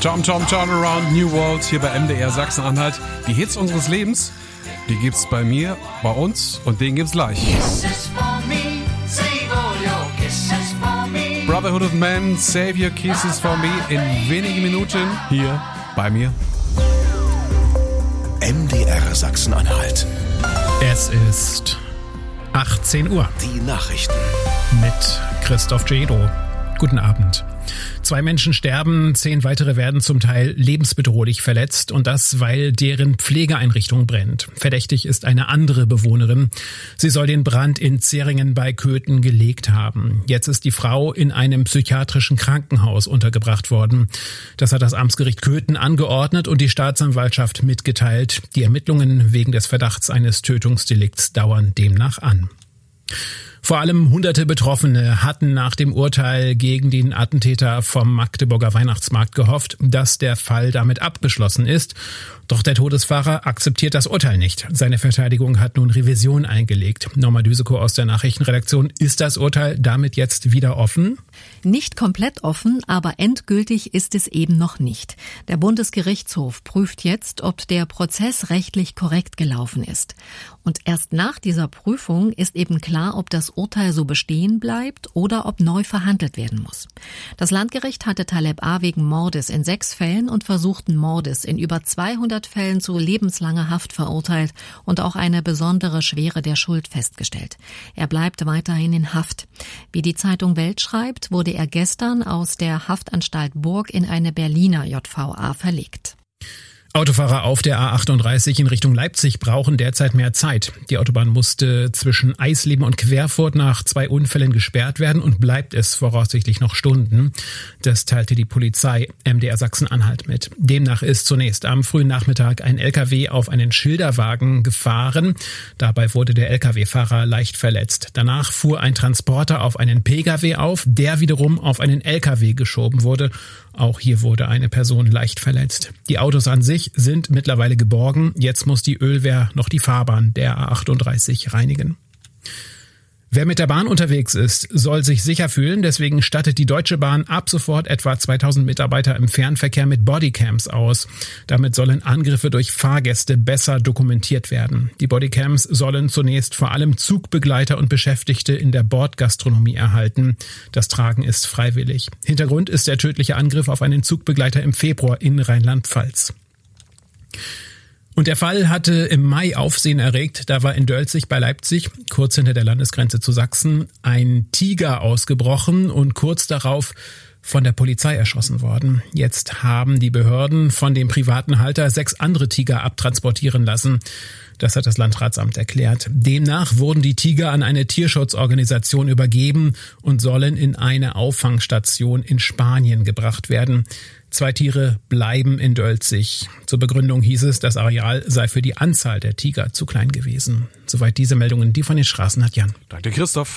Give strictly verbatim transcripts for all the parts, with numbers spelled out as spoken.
Tom Tom Turnaround, New World hier bei M D R Sachsen-Anhalt. Die Hits unseres Lebens, die gibt's bei mir, bei uns und den gibt's gleich. Brotherhood of Man, Save Your Kisses for Me in wenigen Minuten hier bei mir. M D R Sachsen-Anhalt. Es ist achtzehn Uhr. Die Nachrichten Mit Christoph Jedo. Guten Abend. Zwei Menschen sterben, zehn weitere werden zum Teil lebensbedrohlich verletzt und das, weil deren Pflegeeinrichtung brennt. Verdächtig ist eine andere Bewohnerin. Sie soll den Brand in Zeringen bei Köthen gelegt haben. Jetzt ist die Frau in einem psychiatrischen Krankenhaus untergebracht worden. Das hat das Amtsgericht Köthen angeordnet und die Staatsanwaltschaft mitgeteilt. Die Ermittlungen wegen des Verdachts eines Tötungsdelikts dauern demnach an. Vor allem hunderte Betroffene hatten nach dem Urteil gegen den Attentäter vom Magdeburger Weihnachtsmarkt gehofft, dass der Fall damit abgeschlossen ist. Doch der Todesfahrer akzeptiert das Urteil nicht. Seine Verteidigung hat nun Revision eingelegt. Norma Düseko aus der Nachrichtenredaktion. Ist das Urteil damit jetzt wieder offen? Nicht komplett offen, aber endgültig ist es eben noch nicht. Der Bundesgerichtshof prüft jetzt, ob der Prozess rechtlich korrekt gelaufen ist. Und erst nach dieser Prüfung ist eben klar, ob das Urteil so bestehen bleibt oder ob neu verhandelt werden muss. Das Landgericht hatte Taleb A. wegen Mordes in sechs Fällen und versuchten Mordes in über zweihundert Fällen zu lebenslanger Haft verurteilt und auch eine besondere Schwere der Schuld festgestellt. Er bleibt weiterhin in Haft. Wie die Zeitung Welt schreibt, wurde er gestern aus der Haftanstalt Burg in eine Berliner J V A verlegt. Autofahrer auf der A achtunddreißig in Richtung Leipzig brauchen derzeit mehr Zeit. Die Autobahn musste zwischen Eisleben und Querfurt nach zwei Unfällen gesperrt werden und bleibt es voraussichtlich noch Stunden. Das teilte die Polizei M D R Sachsen-Anhalt mit. Demnach ist zunächst am frühen Nachmittag ein L K W auf einen Schilderwagen gefahren. Dabei wurde der L K W-Fahrer leicht verletzt. Danach fuhr ein Transporter auf einen P K W auf, der wiederum auf einen L K W geschoben wurde. Auch hier wurde eine Person leicht verletzt. Die Autos an sich sind mittlerweile geborgen. Jetzt muss die Ölwehr noch die Fahrbahn der A achtunddreißig reinigen. Wer mit der Bahn unterwegs ist, soll sich sicher fühlen. Deswegen stattet die Deutsche Bahn ab sofort etwa zweitausend Mitarbeiter im Fernverkehr mit Bodycams aus. Damit sollen Angriffe durch Fahrgäste besser dokumentiert werden. Die Bodycams sollen zunächst vor allem Zugbegleiter und Beschäftigte in der Bordgastronomie erhalten. Das Tragen ist freiwillig. Hintergrund ist der tödliche Angriff auf einen Zugbegleiter im Februar in Rheinland-Pfalz. Und der Fall hatte im Mai Aufsehen erregt. Da war in Dölzig bei Leipzig, kurz hinter der Landesgrenze zu Sachsen, ein Tiger ausgebrochen und kurz darauf von der Polizei erschossen worden. Jetzt haben die Behörden von dem privaten Halter sechs andere Tiger abtransportieren lassen. Das hat das Landratsamt erklärt. Demnach wurden die Tiger an eine Tierschutzorganisation übergeben und sollen in eine Auffangstation in Spanien gebracht werden. Zwei Tiere bleiben in Dölzig. Zur Begründung hieß es, das Areal sei für die Anzahl der Tiger zu klein gewesen. Soweit diese Meldungen, die von den Straßen hat Jan. Danke, Christoph.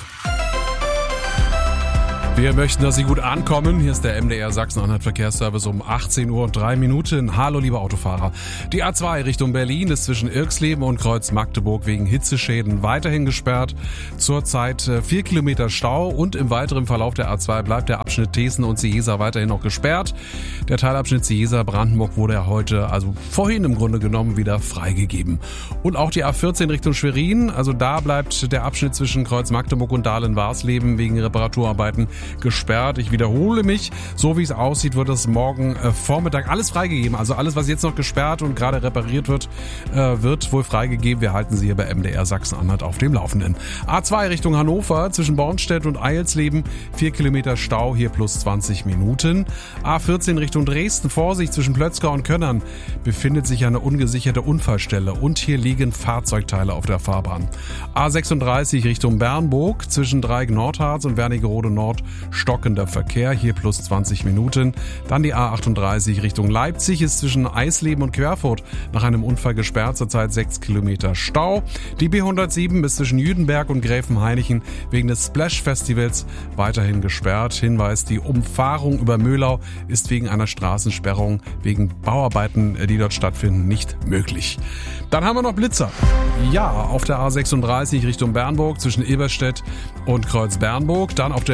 Wir möchten, dass Sie gut ankommen. Hier ist der M D R Sachsen-Anhalt Verkehrsservice um achtzehn Uhr und drei Minuten. Hallo, liebe Autofahrer. Die A zwei Richtung Berlin ist zwischen Irxleben und Kreuz Magdeburg wegen Hitzeschäden weiterhin gesperrt. Zurzeit vier Kilometer Stau und im weiteren Verlauf der A zwei bleibt der Abschnitt Thesen und Ciesa weiterhin noch gesperrt. Der Teilabschnitt Ciesa-Brandenburg wurde ja heute, also vorhin im Grunde genommen, wieder freigegeben. Und auch die A vierzehn Richtung Schwerin, also da bleibt der Abschnitt zwischen Kreuz Magdeburg und Dahlen-Warsleben wegen Reparaturarbeiten gesperrt. Ich wiederhole mich, so wie es aussieht, wird es morgen äh, Vormittag alles freigegeben. Also alles, was jetzt noch gesperrt und gerade repariert wird, äh, wird wohl freigegeben. Wir halten Sie hier bei M D R Sachsen-Anhalt auf dem Laufenden. A zwei Richtung Hannover zwischen Bornstedt und Eilsleben, vier Kilometer Stau, hier plus zwanzig Minuten. A vierzehn Richtung Dresden, Vorsicht, zwischen Plötzkau und Könnern befindet sich eine ungesicherte Unfallstelle und hier liegen Fahrzeugteile auf der Fahrbahn. A sechsunddreißig Richtung Bernburg zwischen Dreieck-Nordharz und Wernigerode Nord stockender Verkehr, hier plus zwanzig Minuten. Dann die A achtunddreißig Richtung Leipzig ist zwischen Eisleben und Querfurt nach einem Unfall gesperrt, zurzeit sechs Kilometer Stau. Die B hundertsieben bis zwischen Jüdenberg und Gräfenhainichen wegen des Splash Festivals weiterhin gesperrt. Hinweis, die Umfahrung über Möhlau ist wegen einer Straßensperrung wegen Bauarbeiten, die dort stattfinden, nicht möglich. Dann haben wir noch Blitzer. Ja, auf der A sechsunddreißig Richtung Bernburg zwischen Eberstedt und Kreuz Bernburg. Dann auf der B einundneunzig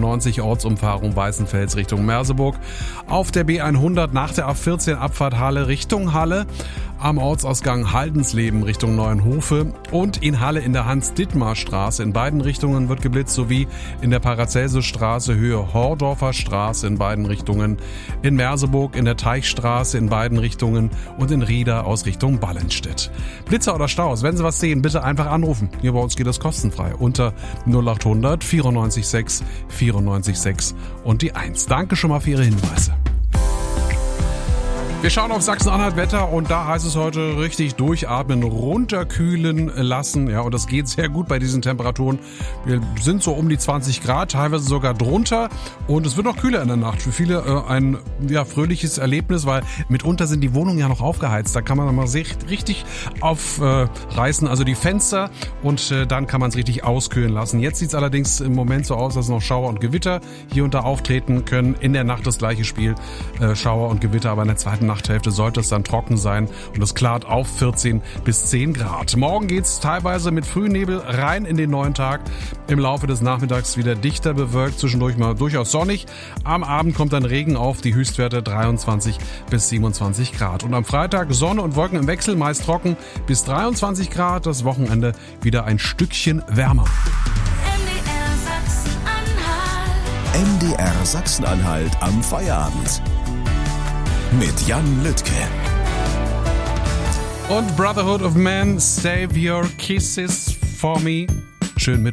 neunzig Ortsumfahrung Weißenfels Richtung Merseburg. Auf der B hundert nach der A vierzehn Abfahrt Halle Richtung Halle. Am Ortsausgang Haldensleben Richtung Neuenhofe und in Halle in der Hans-Dittmar-Straße. In beiden Richtungen wird geblitzt, sowie in der Paracelsus-Straße Höhe Hordorfer Straße in beiden Richtungen. In Merseburg in der Teichstraße in beiden Richtungen und in Rieda aus Richtung Ballenstedt. Blitzer oder Staus, wenn Sie was sehen, bitte einfach anrufen. Hier bei uns geht das kostenfrei unter null achthundert vierundneunzig sechs vierundneunzig sechs und die eins. Danke schon mal für Ihre Hinweise. Wir schauen auf Sachsen-Anhalt Wetter und da heißt es heute richtig durchatmen, runterkühlen lassen. Ja, und das geht sehr gut bei diesen Temperaturen. Wir sind so um die zwanzig Grad, teilweise sogar drunter und es wird noch kühler in der Nacht. Für viele äh, ein ja, fröhliches Erlebnis, weil mitunter sind die Wohnungen ja noch aufgeheizt. Da kann man mal sehr, richtig aufreißen, äh, also die Fenster und äh, dann kann man es richtig auskühlen lassen. Jetzt sieht es allerdings im Moment so aus, dass noch Schauer und Gewitter hier und da auftreten können. In der Nacht das gleiche Spiel, äh, Schauer und Gewitter, aber in der zweiten Nachthälfte sollte es dann trocken sein und es klart auf vierzehn bis zehn Grad. Morgen geht's teilweise mit Frühnebel rein in den neuen Tag. Im Laufe des Nachmittags wieder dichter bewölkt, zwischendurch mal durchaus sonnig. Am Abend kommt dann Regen auf, die Höchstwerte dreiundzwanzig bis siebenundzwanzig Grad. Und am Freitag Sonne und Wolken im Wechsel, meist trocken bis dreiundzwanzig Grad. Das Wochenende wieder ein Stückchen wärmer. M D R Sachsen-Anhalt am Feierabend. Mit Jan Lüttke. Und Brotherhood of Man, Save Your Kisses for Me. Schön mit